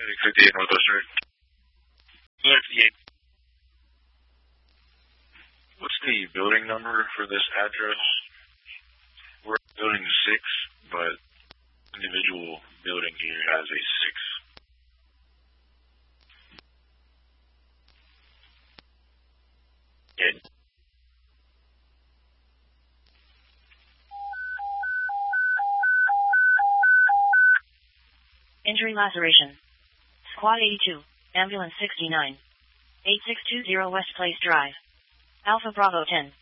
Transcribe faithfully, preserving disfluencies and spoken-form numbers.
fifty-eight Northwestern. fifty-eight. What's the building number for this address? We're at building six, but individual building here has a six. Dead. Injury laceration. Squad eighty-two, Ambulance sixty-nine. eight six two zero West Place Drive. Alpha Bravo ten.